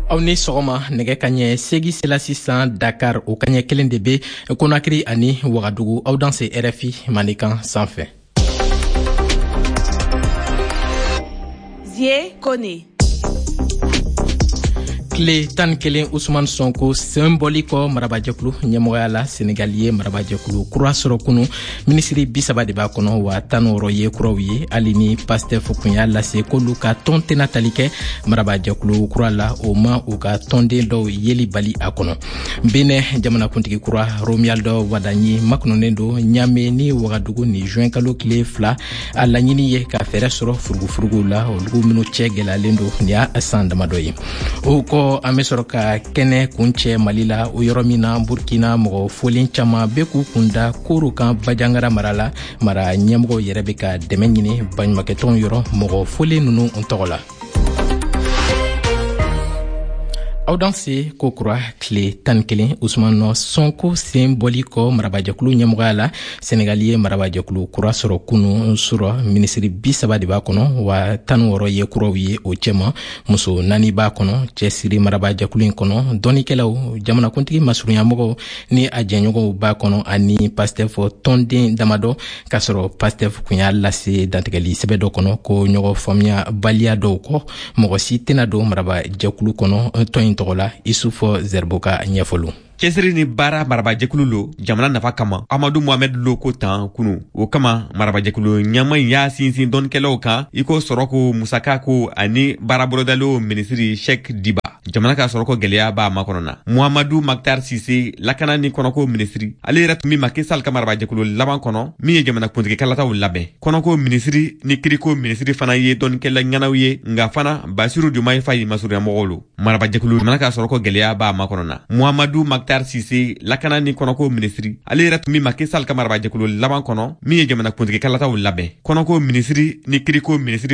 aw ni sɔgɔma nɛgɛ ka ɲɛ segi sela sisan Dakar o ka ɲɛ kelen de be Konakiri ani Wagadugu aw dan se RFI Manikan sanfɛ. Zie Kone. Tile 11 Ousmane Sonko symboli kɔ marabajɛkulu ɲɛmɔgɔya la Senegal ye marabajɛkulu kura sɔrɔ kunu minisiri 30 de b'a kɔnɔ wa 16 ye kuraw ye hali ni Pastef kun y'a lase k'olu ka tɔn tɛna tali kɛ marabajɛkulu kura la o ma u ka tɔnden dɔw yeli bali a kɔnɔ. Benin jamanakuntigi kura Romualdo Wadanyi makɔnɔnen do Ɲame ni Wagadugu ni juin kalo tile 2 a laɲini ye ka fɛɛrɛ sɔrɔ furugufurugu la olugu minnu cɛ gwɛlɛyalen do ni y'a san damadɔ ye. O kɔ an bɛ sɔrɔ ka kɛnɛ kun cɛ Mali la o yɔrɔ min na Burkina mɔgɔ folen caman bɛ k'u kunda koro kan Bajangara mara la mara ɲɛmɔgɔ yɛrɛ bɛ ka dɛmɛ ɲini baɲumankɛtɔnw yɔrɔ mɔgɔ folen ninnu tɔgɔ la. Aw dan se ko kura tile 11 Ousmane Sonko symboli kɔ marabajɛkulu ɲɛmɔgɔya la Senegal ye marabajɛkulu kura sɔrɔ kunu sɔrɔ minisiri 30 de b'a kɔnɔ wa 16 ye kuraw ye o cɛma muso 4 b'a kɔnɔ cɛsiri marabajɛkulu in kɔnɔ dɔnikɛlaw jamanakuntigi masurunyamɔgɔw ni a jɛɲɔgɔnw b'a kɔnɔ ani Pastef tɔnden damadɔ k'a sɔrɔ Pastef kun y'a lase dantigɛli sɛbɛ dɔ kɔnɔ ko ɲɔgɔn faamuya baliya dɔw kɔ mɔgɔ si tɛna don marabajɛkulu kɔnɔ tɔn tɔgɔ la Isufo Zerboka ɲɛfɔlu. Cɛsiri ni baara marabajɛkulu lo jamana nafa kama Amadu Mohamed lo ko tan kunu o kama marabajɛkulu ɲama y'a sinsin dɔnkɛlaw kan iko sɔrɔko musaka ko ani baarabolodalo minisiri Sheikh Diba jamana ka sɔrɔko gɛlɛya b'a makɔnɔna Muhammadu Maktar Sise lakana ni kɔnɔko minisiri ale yɛrɛ tun min ma kisal ka marabajɛkulu laban kɔnɔ min ye jamana kuntigi kalataw labɛn kɔnɔko minisiri ni kiriko minisiri fana ye dɔnkɛla ɲanaw ye nga fana Basiru Diomaye Faye masurunyamɔgɔw lo marabajɛkulu jamana ka sɔrɔko gɛlɛya b'a makɔnɔna Muhammadu Maktar Sise lakana ni kɔnɔko minisiri ale yɛrɛ tun min ma kisal ka marabajɛkulu laban kɔnɔ min ye jamana kuntigi kalataw labɛn kɔnɔko minisiri ni kiriko minisiri